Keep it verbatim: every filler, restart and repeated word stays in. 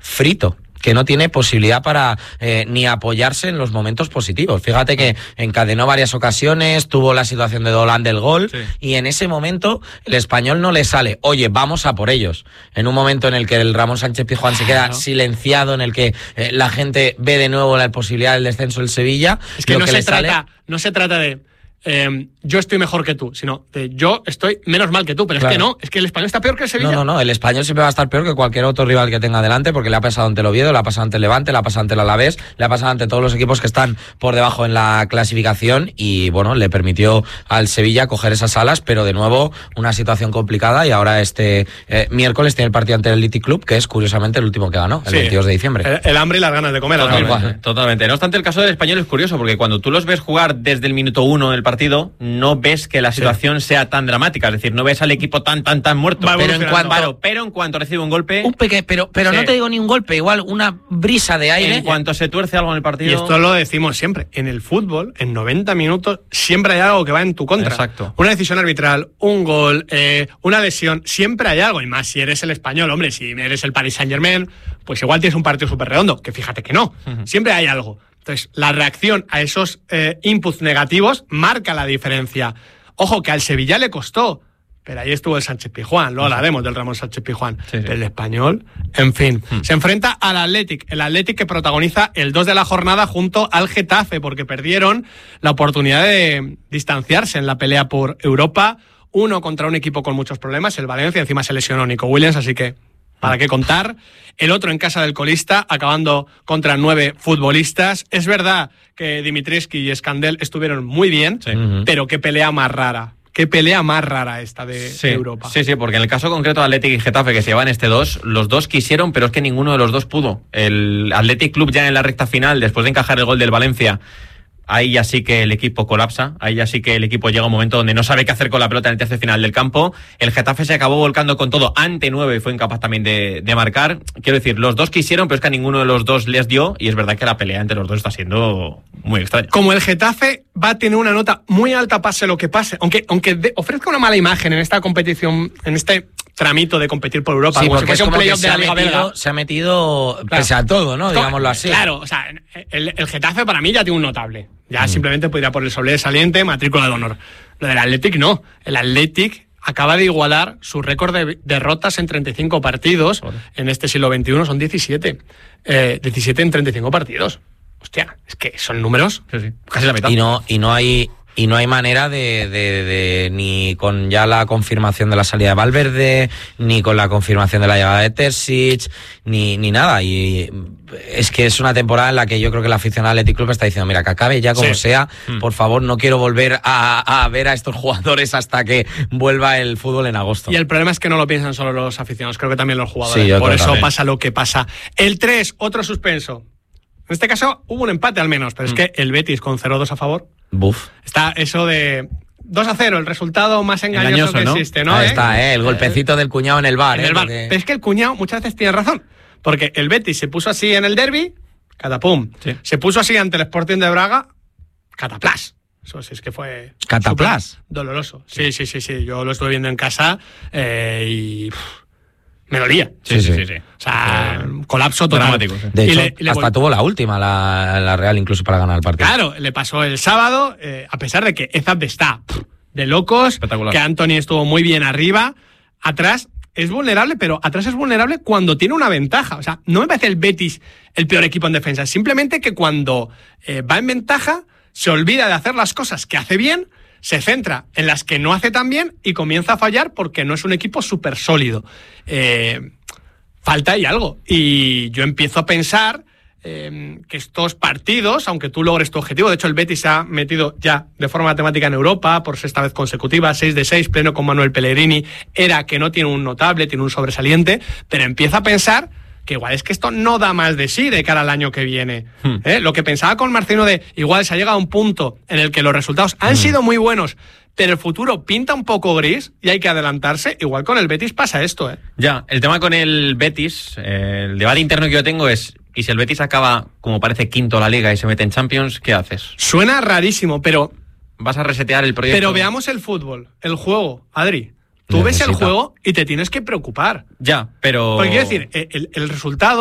frito, que no tiene posibilidad para eh, ni apoyarse en los momentos positivos. Fíjate que encadenó varias ocasiones, tuvo la situación de Dolan del gol, sí. y en ese momento el Español no le sale, oye, vamos a por ellos. En un momento en el que el Ramón Sánchez Pizjuán se queda silenciado, en el que eh, la gente ve de nuevo la posibilidad del descenso del Sevilla. Es que, lo no, que se le trata, sale... no se trata de... Eh, yo estoy mejor que tú, sino de yo estoy menos mal que tú, pero claro. es que no, es que el Español está peor que el Sevilla. No, no, no, el Español siempre va a estar peor que cualquier otro rival que tenga delante, porque le ha pasado ante el Oviedo, le ha pasado ante el Levante, le ha pasado ante el Alavés, le ha pasado ante todos los equipos que están por debajo en la clasificación y bueno, le permitió al Sevilla coger esas alas, pero de nuevo una situación complicada y ahora este eh, miércoles tiene el partido ante el Athletic Club, que es curiosamente el último que ganó, el sí, veintidós de diciembre. El, el hambre y las ganas de comer. Totalmente, totalmente. No obstante, el caso del Español es curioso, porque cuando tú los ves jugar desde el minuto uno del partido, no ves que la situación sí. sea tan dramática, es decir, no ves al equipo tan tan tan muerto. Pero en, cuanto, pero, pero en cuanto recibe un golpe, un peque, pero pero sí. no te digo ni un golpe, igual una brisa de aire. En cuanto se tuerce algo en el partido. Y esto lo decimos siempre, en el fútbol, en noventa minutos siempre hay algo que va en tu contra. Exacto. Una decisión arbitral, un gol, eh, una lesión, siempre hay algo, y más si eres el Español, hombre, si eres el Paris Saint-Germain, pues igual tienes un partido súper redondo, que fíjate que no, uh-huh. siempre hay algo. Entonces, la reacción a esos eh, inputs negativos marca la diferencia. Ojo, que al Sevilla le costó, pero ahí estuvo el Sánchez Pizjuán, luego hablaremos del Ramón Sánchez Pizjuán. Sí, sí. El Español, en fin, hmm. se enfrenta al Athletic, el Athletic que protagoniza el dos de la jornada junto al Getafe, porque perdieron la oportunidad de distanciarse en la pelea por Europa, uno contra un equipo con muchos problemas, el Valencia, encima se lesionó Nico Williams, así que para qué contar. El otro en casa del colista, acabando contra nueve futbolistas. Es verdad que Dimitrescu y Escandel estuvieron muy bien, sí. pero qué pelea más rara. Qué pelea más rara esta de, sí, de Europa. Sí, sí, porque en el caso concreto de Athletic y Getafe, que se llevan este dos, los dos quisieron, pero es que ninguno de los dos pudo. El Athletic Club ya en la recta final, después de encajar el gol del Valencia, ahí ya sí que el equipo colapsa, ahí ya sí que el equipo llega a un momento donde no sabe qué hacer con la pelota en el tercio final del campo. El Getafe se acabó volcando con todo ante nueve y fue incapaz también de, de marcar. Quiero decir, los dos quisieron, pero es que a ninguno de los dos les dio, y es verdad que la pelea entre los dos está siendo muy extraña. Como el Getafe va a tener una nota muy alta pase lo que pase, aunque, aunque de, ofrezca una mala imagen en esta competición, en este tramito de competir por Europa, sí, como porque si fuese un playoff de la Liga metido, belga. Se ha metido claro. pese a todo, ¿no? Digámoslo así. Claro, o sea, el, el Getafe para mí ya tiene un notable. Ya mm. simplemente podría por el sobresaliente, matrícula de honor. Lo del Athletic no. El Athletic acaba de igualar su récord de derrotas en treinta y cinco partidos. Vale. En este siglo veintiuno son diecisiete. Eh, diecisiete en treinta y cinco partidos. Hostia, es que son números sí, sí. casi la mitad. Y no, y no hay... Y no hay manera de, de, de, ni con ya la confirmación de la salida de Valverde, ni con la confirmación de la llegada de Terzic, ni, ni nada. Y es que es una temporada en la que yo creo que la afición al Athletic Club está diciendo, mira, que acabe ya como sí. sea, mm. por favor, no quiero volver a, a ver a estos jugadores hasta que vuelva el fútbol en agosto. Y el problema es que no lo piensan solo los aficionados, creo que también los jugadores. Sí, por eso también. pasa lo que pasa. El tres, otro suspenso. En este caso hubo un empate al menos, pero mm. es que el Betis con cero dos a favor. Buf. Está eso de dos a cero, el resultado más engañoso, engañoso que ¿no? existe, ¿no? Ahí ¿Eh? está, ¿eh? El golpecito eh, del cuñado en el bar. En ¿eh? el bar. Porque... Pero es que el cuñado muchas veces tiene razón, porque el Betis se puso así en el derbi, catapum. Sí. Se puso así ante el Sporting de Braga, cataplas. Eso sí es que fue... ¿Cataplas? Doloroso. Sí, sí, sí, sí. Yo lo estuve viendo en casa eh, y... Pff, me dolía. Sí, sí, sí. sí. O sea, eh, colapso total. Dramático. Sí. De y hecho, le, y le hasta vol- tuvo la última, la, la Real, incluso para ganar el partido. Claro, le pasó el sábado, eh, a pesar de que Ezab está pff, de locos, que Anthony estuvo muy bien arriba, atrás es vulnerable, pero atrás es vulnerable cuando tiene una ventaja. O sea, no me parece el Betis el peor equipo en defensa, simplemente que cuando eh, va en ventaja se olvida de hacer las cosas que hace bien, se centra en las que no hace tan bien y comienza a fallar porque no es un equipo súper sólido. Eh, falta ahí algo. Y yo empiezo a pensar eh, que estos partidos, aunque tú logres tu objetivo, de hecho el Betis se ha metido ya de forma matemática en Europa por sexta vez consecutiva, seis de seis, pleno con Manuel Pellegrini, era que no tiene un notable, tiene un sobresaliente, pero empiezo a pensar que igual es que esto no da más de sí de cara al año que viene. Hmm. ¿Eh? Lo que pensaba con Marcino de igual se ha llegado a un punto en el que los resultados han hmm. sido muy buenos, pero el futuro pinta un poco gris y hay que adelantarse. Igual con el Betis pasa esto, ¿eh? Ya, el tema con el Betis, eh, el debate interno que yo tengo es, ¿y si el Betis acaba, como parece, quinto la Liga y se mete en Champions, qué haces? Suena rarísimo, pero... ¿Vas a resetear el proyecto? Pero veamos el fútbol, el juego, Adri. Tú Necesita. ves el juego y te tienes que preocupar. Ya, pero... Porque quiero decir, el, el resultado